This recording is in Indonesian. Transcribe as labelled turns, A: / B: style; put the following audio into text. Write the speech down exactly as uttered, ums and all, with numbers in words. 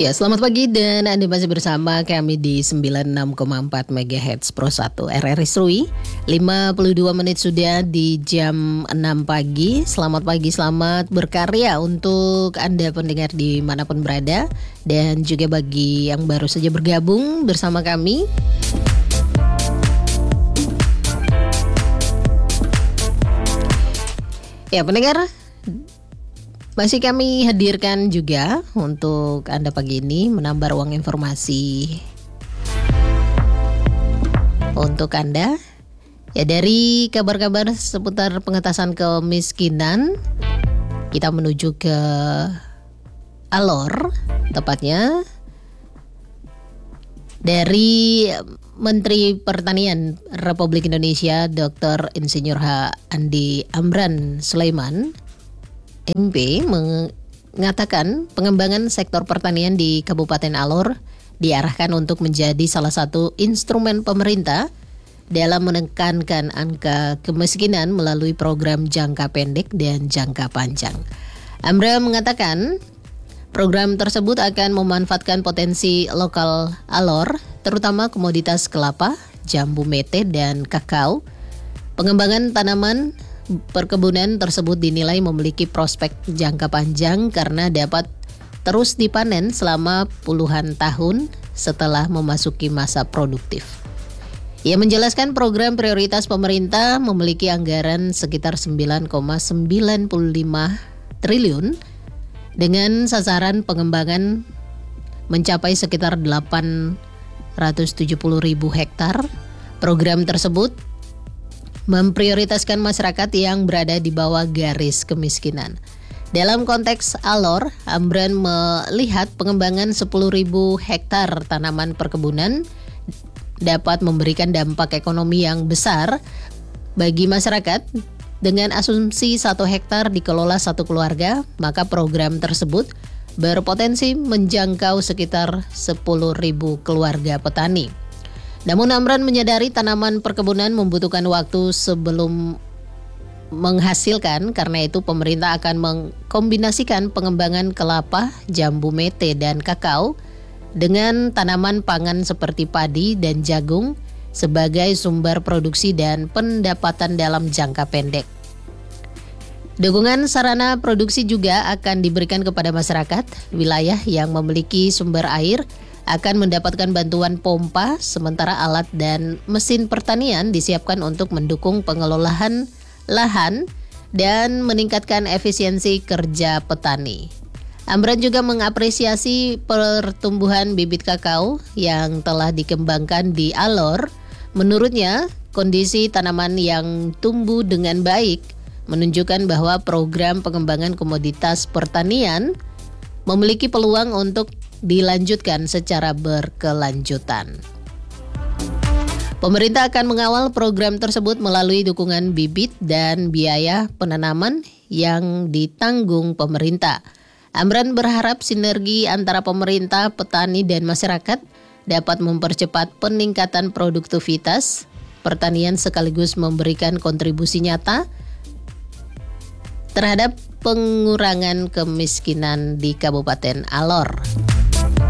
A: Ya, selamat pagi dan Anda masih bersama kami di sembilan puluh enam koma empat megahertz Pro satu R R I Srui. lima puluh dua menit sudah di jam enam pagi. Selamat pagi, selamat berkarya untuk Anda pendengar dimanapun berada. Dan juga bagi yang baru saja bergabung bersama kami. Ya, pendengar, masih kami hadirkan juga untuk Anda pagi ini menambah ruang informasi untuk Anda. Ya, dari kabar-kabar seputar pengentasan kemiskinan, kita menuju ke Alor, tepatnya dari Menteri Pertanian Republik Indonesia Doktor Insinyur H. Andi Amran Sulaiman M P mengatakan pengembangan sektor pertanian di Kabupaten Alor diarahkan untuk menjadi salah satu instrumen pemerintah dalam menekankan angka kemiskinan melalui program jangka pendek dan jangka panjang. Amran mengatakan program tersebut akan memanfaatkan potensi lokal Alor, terutama komoditas kelapa, jambu mete, dan kakao. Pengembangan tanaman perkebunan tersebut dinilai memiliki prospek jangka panjang karena dapat terus dipanen selama puluhan tahun setelah memasuki masa produktif. Ia menjelaskan program prioritas pemerintah memiliki anggaran sekitar sembilan koma sembilan lima triliun dengan sasaran pengembangan mencapai sekitar delapan ratus tujuh puluh ribu hektar. Program tersebut memprioritaskan masyarakat yang berada di bawah garis kemiskinan. Dalam konteks Alor, Amran melihat pengembangan sepuluh ribu hektar tanaman perkebunan dapat memberikan dampak ekonomi yang besar bagi masyarakat. Dengan asumsi satu hektar dikelola satu keluarga, maka program tersebut berpotensi menjangkau sekitar sepuluh ribu keluarga petani. Namun Amran menyadari tanaman perkebunan membutuhkan waktu sebelum menghasilkan, karena itu pemerintah akan mengkombinasikan pengembangan kelapa, jambu mete, dan kakao dengan tanaman pangan seperti padi dan jagung sebagai sumber produksi dan pendapatan dalam jangka pendek. Dukungan sarana produksi juga akan diberikan kepada masyarakat. Wilayah yang memiliki sumber air akan mendapatkan bantuan pompa, sementara alat dan mesin pertanian disiapkan untuk mendukung pengelolaan lahan dan meningkatkan efisiensi kerja petani. Amran juga mengapresiasi pertumbuhan bibit kakao yang telah dikembangkan di Alor. Menurutnya, kondisi tanaman yang tumbuh dengan baik menunjukkan bahwa program pengembangan komoditas pertanian memiliki peluang untuk dilanjutkan secara berkelanjutan. Pemerintah akan mengawal program tersebut melalui dukungan bibit dan biaya penanaman yang ditanggung pemerintah. Amran berharap sinergi antara pemerintah, petani, dan masyarakat dapat mempercepat peningkatan produktivitas pertanian sekaligus memberikan kontribusi nyata terhadap pengurangan kemiskinan di Kabupaten Alor.